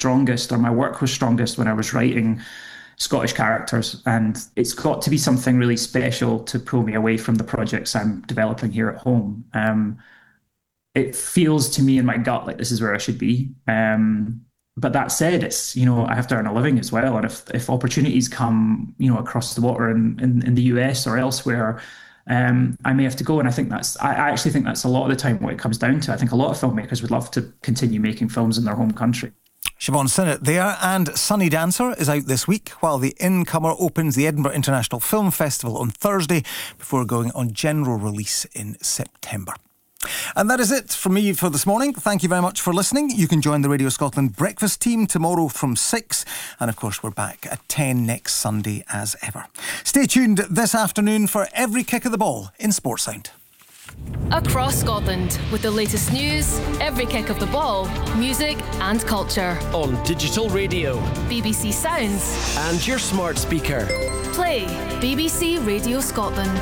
strongest, or my work was strongest, when I was writing Scottish characters. And it's got to be something really special to pull me away from the projects I'm developing here at home. It feels to me in my gut like this is where I should be. But that said, it's, I have to earn a living as well. And if opportunities come, across the water in the US or elsewhere, I may have to go. And I actually think that's a lot of the time what it comes down to. I think a lot of filmmakers would love to continue making films in their home country. Siobhan Sinnott there, and Sunny Dancer is out this week, while The Incomer opens the Edinburgh International Film Festival on Thursday before going on general release in September. And that is it from me for this morning. Thank you very much for listening. You can join the Radio Scotland breakfast team tomorrow from 6. And of course, we're back at 10 next Sunday as ever. Stay tuned this afternoon for every kick of the ball in Sportsound. Across Scotland, with the latest news, every kick of the ball, music and culture. On digital radio, BBC Sounds, and your smart speaker. Play BBC Radio Scotland.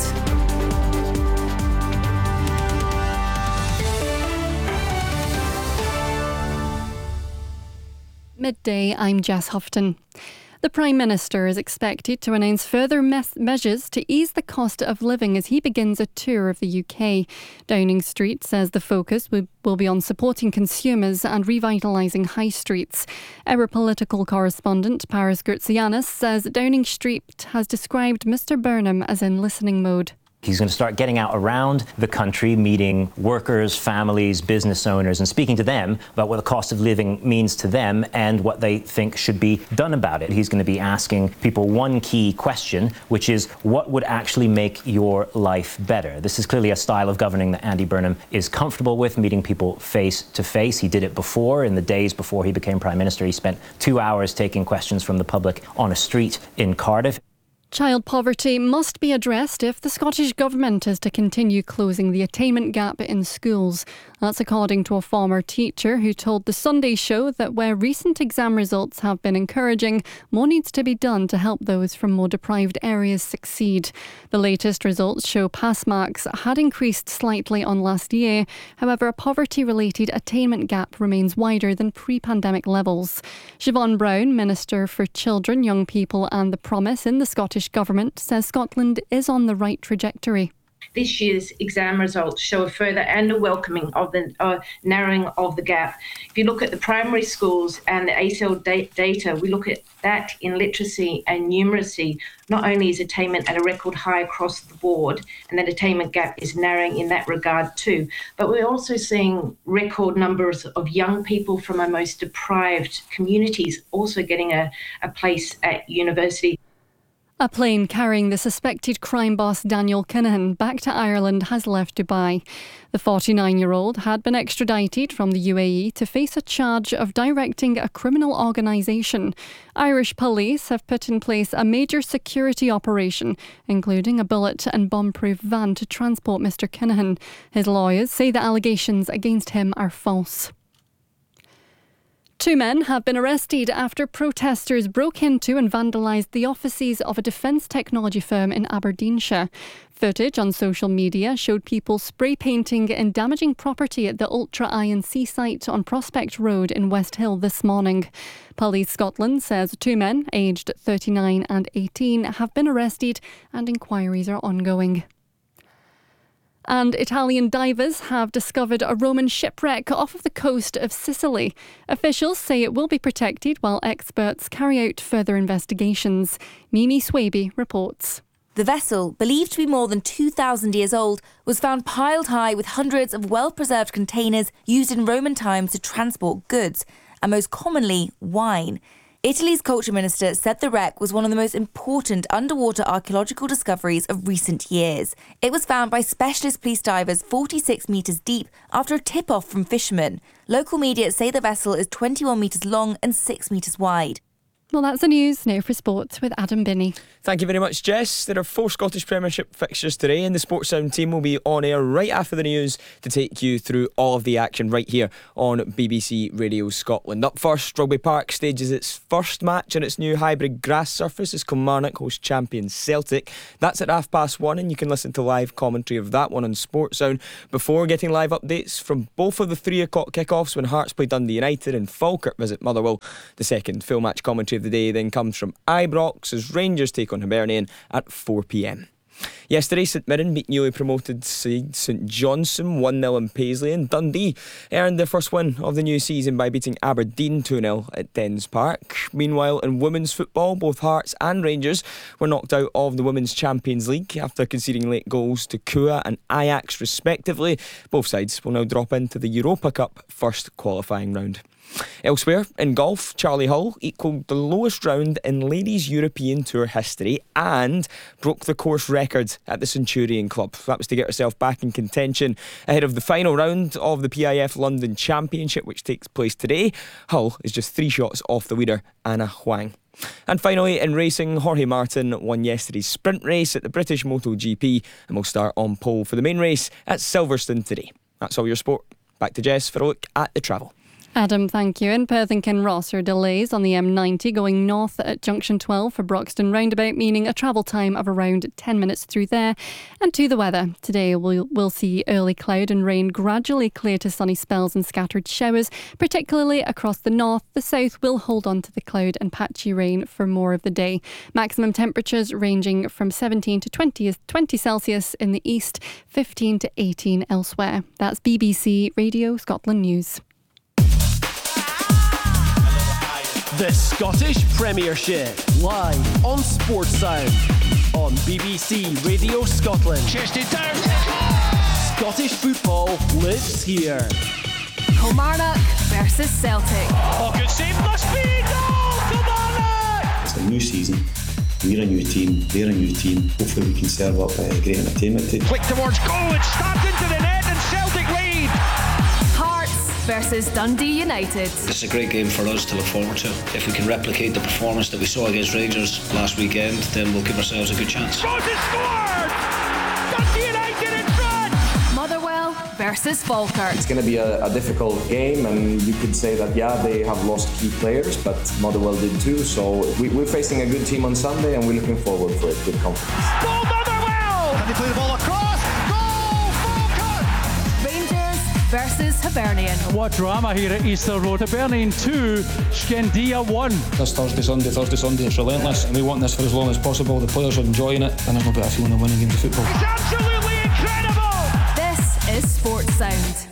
Midday, I'm Jess Houghton. The Prime Minister is expected to announce further measures to ease the cost of living as he begins a tour of the UK. Downing Street says the focus will be on supporting consumers and revitalising high streets. Our political correspondent, Paris Gurtsianis, says Downing Street has described Mr Burnham as in listening mode. He's going to start getting out around the country, meeting workers, families, business owners, and speaking to them about what the cost of living means to them and what they think should be done about it. He's going to be asking people one key question, which is, what would actually make your life better? This is clearly a style of governing that Andy Burnham is comfortable with, meeting people face to face. He did it before. In the days before he became Prime Minister, he spent 2 hours taking questions from the public on a street in Cardiff. Child poverty must be addressed if the Scottish Government is to continue closing the attainment gap in schools. That's according to a former teacher who told The Sunday Show that where recent exam results have been encouraging, more needs to be done to help those from more deprived areas succeed. The latest results show pass marks had increased slightly on last year. However, a poverty-related attainment gap remains wider than pre-pandemic levels. Siobhan Brown, Minister for Children, Young People and the Promise in the Scottish Government, says Scotland is on the right trajectory. This year's exam results show a further and a welcoming of the narrowing of the gap. If you look at the primary schools and the ACL data, we look at that in literacy and numeracy. Not only is attainment at a record high across the board, and that attainment gap is narrowing in that regard too, but we're also seeing record numbers of young people from our most deprived communities also getting a place at university. A plane carrying the suspected crime boss Daniel Kinahan back to Ireland has left Dubai. The 49-year-old had been extradited from the UAE to face a charge of directing a criminal organisation. Irish police have put in place a major security operation, including a bullet and bomb-proof van to transport Mr Kinahan. His lawyers say the allegations against him are false. 2 men have been arrested after protesters broke into and vandalised the offices of a defence technology firm in Aberdeenshire. Footage on social media showed people spray painting and damaging property at the Ultra I&C site on Prospect Road in West Hill this morning. Police Scotland says 2 men, aged 39 and 18, have been arrested and inquiries are ongoing. And Italian divers have discovered a Roman shipwreck off of the coast of Sicily. Officials say it will be protected while experts carry out further investigations. Mimi Swaby reports. The vessel, believed to be more than 2,000 years old, was found piled high with hundreds of well-preserved containers used in Roman times to transport goods, and most commonly, wine. Italy's culture minister said the wreck was one of the most important underwater archaeological discoveries of recent years. It was found by specialist police divers 46 metres deep after a tip-off from fishermen. Local media say the vessel is 21 metres long and 6 metres wide. Well, that's the news. Now for sports with Adam Binney. Thank you very much, Jess. There are 4 Scottish Premiership fixtures today, and the Sports Sound team will be on air right after the news to take you through all of the action right here on BBC Radio Scotland. Up first, Rugby Park stages its first match on its new hybrid grass surface as Kilmarnock host champion Celtic. That's at 1:30, and you can listen to live commentary of that one on Sports Sound before getting live updates from both of the 3 o'clock kickoffs when Hearts play Dundee United and Falkirk visit Motherwell. The second full match commentary of the day then comes from Ibrox as Rangers take on Hibernian at 4 p.m. Yesterday, St Mirren beat newly promoted St Johnstone 1-0 in Paisley, and Dundee earned their first win of the new season by beating Aberdeen 2-0 at Dens Park. Meanwhile, in women's football, both Hearts and Rangers were knocked out of the Women's Champions League after conceding late goals to Kua and Ajax respectively. Both sides will now drop into the Europa Cup first qualifying round. Elsewhere, in golf, Charlie Hull equalled the lowest round in Ladies European Tour history and broke the course record at the Centurion Club. That was to get herself back in contention ahead of the final round of the PIF London Championship, which takes place today. Hull is just 3 shots off the leader, Anna Huang. And finally, in racing, Jorge Martin won yesterday's sprint race at the British MotoGP and will start on pole for the main race at Silverstone today. That's all your sport. Back to Jess for a look at the travel. Adam, thank you. In Perth and Kinross are delays on the M90 going north at Junction 12 for Broxton roundabout, meaning a travel time of around 10 minutes through there. And to the weather. Today we'll see early cloud and rain gradually clear to sunny spells and scattered showers, particularly across the north. The south will hold on to the cloud and patchy rain for more of the day. Maximum temperatures ranging from 17 to 20 Celsius in the east, 15 to 18 elsewhere. That's BBC Radio Scotland News. The Scottish Premiership, live on Sports Sound, on BBC Radio Scotland. Chested down. Scottish football lives here. Kilmarnock versus Celtic. Oh, good save, must be goal, Kilmarnock! It's a new season. We're a new team, they're a new team. Hopefully we can serve up great entertainment. Flick towards goal, it's stabbed into the net and Celtic lead. Versus Dundee United. It's a great game for us to look forward to. If we can replicate the performance that we saw against Rangers last weekend, then we'll give ourselves a good chance. Rose has scored! Dundee United in front! Motherwell versus Falkirk. It's going to be a difficult game, and you could say that, yeah, they have lost key players, but Motherwell did too. So we're facing a good team on Sunday, and we're looking forward for it with confidence. Goal Motherwell! Can they play the ball across? Versus Hibernian. What drama here at Easter Road. Hibernian 2, Scandia 1. This Thursday, Sunday, it's relentless, and we want this for as long as possible. The players are enjoying it, and there's no better feeling than winning games of football. It's absolutely incredible! This is Sports Sound.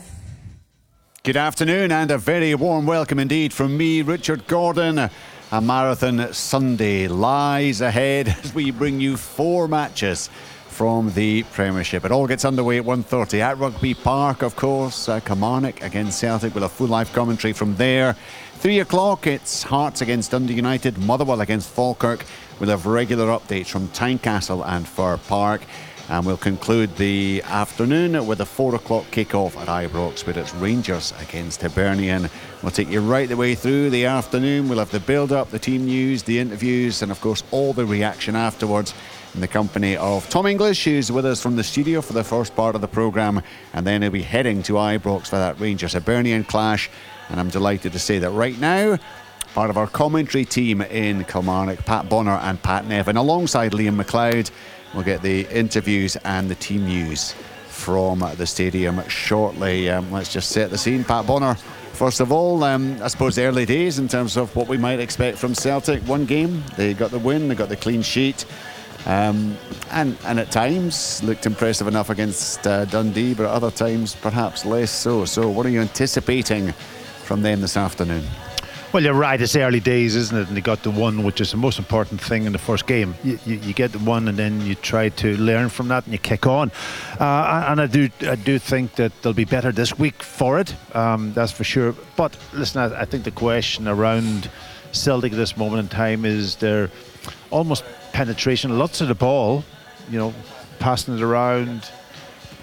Good afternoon, and a very warm welcome indeed from me, Richard Gordon. A marathon Sunday lies ahead as we bring you 4 matches from the Premiership. It all gets underway at 1:30 at Rugby Park, of course. Kilmarnock against Celtic with a full live commentary from there. 3 o'clock, it's Hearts against Dundee United, Motherwell against Falkirk. We'll have regular updates from Tynecastle and Fir Park. And we'll conclude the afternoon with a 4 o'clock kick-off at Ibrox, where it's Rangers against Hibernian. We'll take you right the way through the afternoon. We'll have the build-up, the team news, the interviews, and of course all the reaction afterwards, in the company of Tom English, who's with us from the studio for the first part of the programme, and then he'll be heading to Ibrox for that Rangers-Hibernian clash. And I'm delighted to say that right now, part of our commentary team in Kilmarnock, Pat Bonner and Pat Nevin, alongside Liam McLeod, we'll get the interviews and the team news from the stadium shortly. Let's just set the scene. Pat Bonner, first of all, I suppose early days in terms of what we might expect from Celtic. One game, they got the win, they got the clean sheet. And at times looked impressive enough against Dundee, but at other times perhaps less so. So what are you anticipating from them this afternoon? Well, you're right, it's early days, isn't it? And they got the one, which is the most important thing in the first game. You get the one, and then you try to learn from that and you kick on. And I do think that they'll be better this week for it, that's for sure. But listen, I think the question around Celtic at this moment in time is their almost penetration, lots of the ball, passing it around,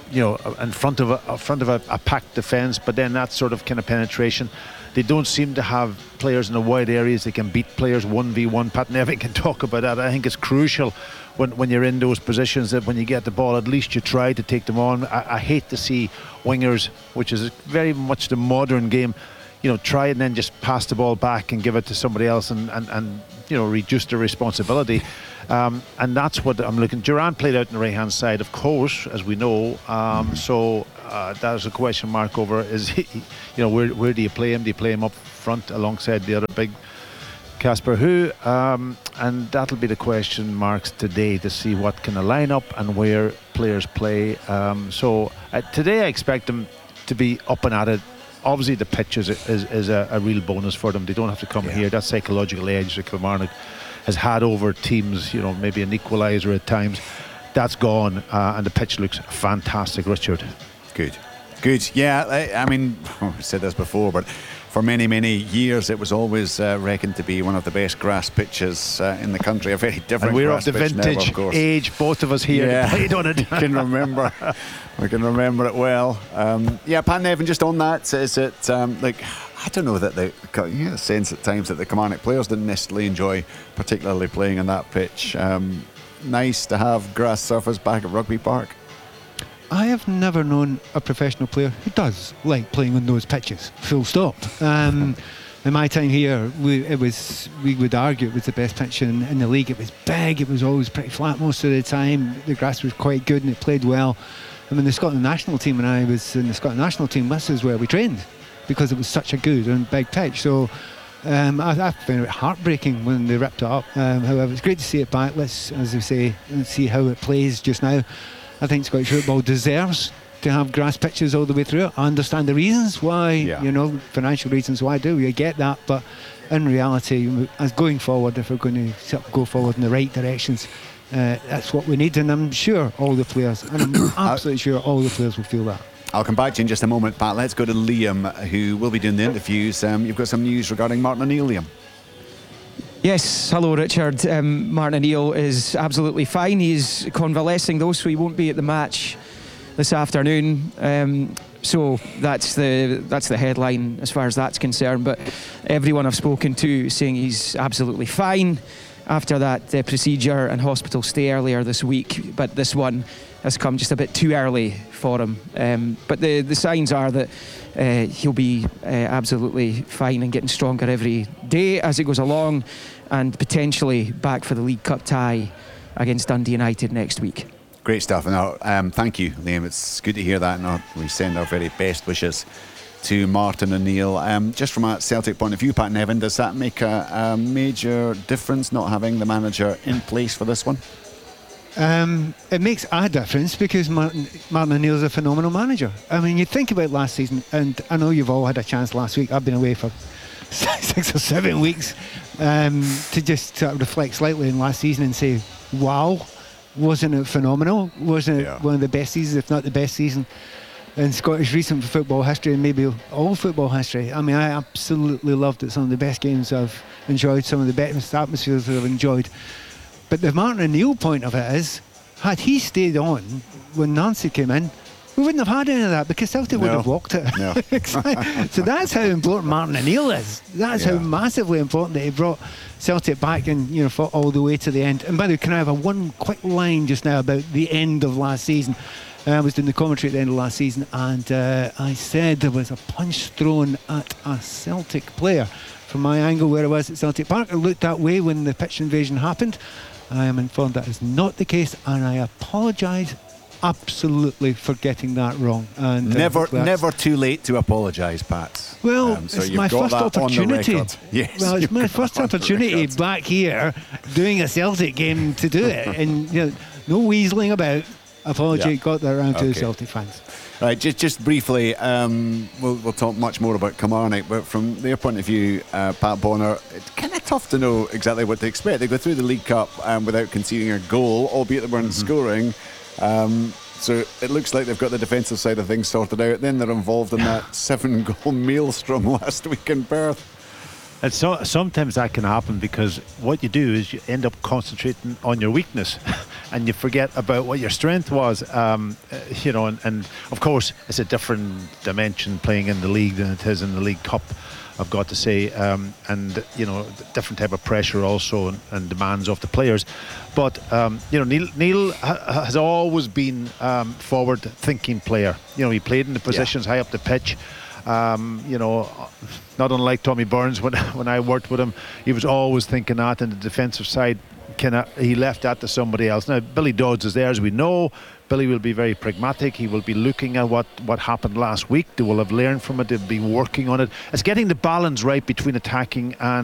in front of a packed defence, but then that sort of kind of penetration. They don't seem to have players in the wide areas. They can beat players 1v1. Pat Nevin can talk about that. I think it's crucial when you're in those positions that when you get the ball, at least you try to take them on. I hate to see wingers, which is very much the modern game, try and then just pass the ball back and give it to somebody else and reduce the responsibility. And that's what I'm looking. Durant played out on the right hand side, of course, as we know. So there's a question mark over is he, where do you play him? Do you play him up front alongside the other big Casper Who? And that'll be the question marks today to see what kind of lineup and where players play. So today I expect them to be up and at it. Obviously the pitch is a real bonus for them. They don't have to come here. That psychological edge that Kilmarnock has had over teams, maybe an equaliser at times, that's gone, and the pitch looks fantastic, Richard. Good. Yeah, I mean, we said this before, but for many, many years it was always reckoned to be one of the best grass pitches in the country. A very different. And we're grass of the pitch vintage now, of course. age, both of us here played on it. We can remember it well. Pat Nevin, just on that, is it I don't know that you get a sense at times that the Kilmarnock players didn't necessarily enjoy particularly playing on that pitch. Nice to have grass surface back at Rugby Park. I have never known a professional player who does like playing on those pitches, full stop. In my time here, we would argue it was the best pitch in the league. It was big, it was always pretty flat most of the time. The grass was quite good and it played well. I mean, the Scotland national team, when I was in the Scotland national team, this is where we trained because it was such a good and big pitch. So I found it heartbreaking when they ripped it up. However, it's great to see it back. Let's, as we say, see how it plays just now. I think Scottish football deserves to have grass pitches all the way through. I understand the reasons why, financial reasons why you get that, but in reality, as going forward, if we're going to go forward in the right directions, that's what we need, and I'm sure all the players, and I'm absolutely sure all the players will feel that. I'll come back to you in just a moment, Pat. Let's go to Liam, who will be doing the interviews. You've got some news regarding Martin O'Neill, Liam. Yes, hello Richard. Martin O'Neill is absolutely fine. He's convalescing though, so he won't be at the match this afternoon. So that's the headline as far as that's concerned. But everyone I've spoken to is saying he's absolutely fine after that procedure and hospital stay earlier this week. But this one has come just a bit too early for him. But the signs are that he'll be absolutely fine and getting stronger every day as it goes along, and potentially back for the League Cup tie against Dundee United next week. Great stuff. And thank you, Liam. It's good to hear that, and we send our very best wishes to Martin O'Neill. Just from a Celtic point of view, Pat Nevin, does that make a major difference not having the manager in place for this one? It makes a difference because Martin O'Neill's a phenomenal manager. I mean, you think about last season, and I know you've all had a chance last week. I've been away for 6 or 7 weeks to just sort of reflect slightly on last season and say, wow, wasn't it phenomenal? Wasn't it one of the best seasons, if not the best season in Scottish recent football history, and maybe all football history? I mean, I absolutely loved it. Some of the best games I've enjoyed, some of the best atmospheres I've enjoyed. But the Martin O'Neill point of it is, had he stayed on when Nancy came in, we wouldn't have had any of that because Celtic would have walked it. No. So that's how important Martin O'Neill is. That's how massively important that he brought Celtic back and fought all the way to the end. And by the way, can I have one quick line just now about the end of last season? I was doing the commentary at the end of last season, and I said there was a punch thrown at a Celtic player. From my angle where I was at Celtic Park, it looked that way when the pitch invasion happened. I am informed that is not the case, and I apologise absolutely for getting that wrong. And never too late to apologise, Pat. Well, so it's my first opportunity. Yes, well, it's my first opportunity back here doing a Celtic game to do it, and no weaseling about. Apology, got that around to the Celtic fans. Right, just briefly, we'll talk much more about Kilmarnock, but from their point of view, Pat Bonner, it's kind of tough to know exactly what to expect. They go through the League Cup without conceding a goal, albeit they weren't scoring. So it looks like they've got the defensive side of things sorted out. Then they're involved in that 7-goal maelstrom last week in Perth. And sometimes that can happen because what you do is you end up concentrating on your weakness and you forget about what your strength was. You know, and of course it's a different dimension playing in the league than it is in the League Cup, I've got to say, and you know, different type of pressure also and demands of the players. But you know, Neil has always been forward-thinking player. You know, he played in the positions high up the pitch. You know, not unlike Tommy Burns when I worked with him, he was always thinking that in the defensive side. He left that to somebody else. Now Billy Dodds is there, as we know. Billy will be very pragmatic. He will be looking at what happened last week. They will have learned from it. They'll be working on it. It's getting the balance right between attacking and